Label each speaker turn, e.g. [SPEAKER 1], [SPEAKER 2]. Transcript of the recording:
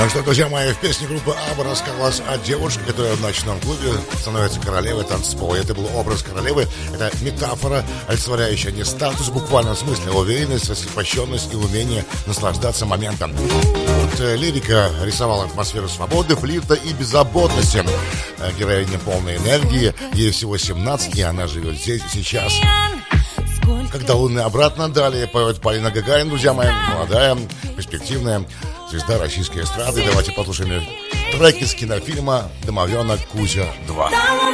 [SPEAKER 1] Что, друзья мои, в песне группы Абба рассказалась о девушке, которая в ночном клубе становится королевой танцпола. Это был образ королевы, это метафора, олицетворяющая не статус в буквальном смысле, а уверенность, раскрепощенность и умение наслаждаться моментом. Вот, лирика рисовала атмосферу свободы, флирта и беззаботности. Героиня полной энергии, ей всего 17, и она живет здесь и сейчас. Когда Луны обратно, далее поет Полина Гагарина, друзья мои, молодая, перспективная звезда российской эстрады. Давайте послушаем треки с кинофильма «Домовенок Кузя 2».